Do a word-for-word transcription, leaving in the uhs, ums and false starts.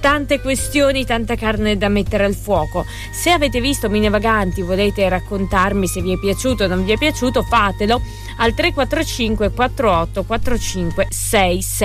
tante questioni, tanta carne da mettere al fuoco. Se avete visto Mine Vaganti, volete raccontarmi se vi è piaciuto o non vi è piaciuto, fatelo al tre quattro cinque quattro otto quattro cinque sei sei.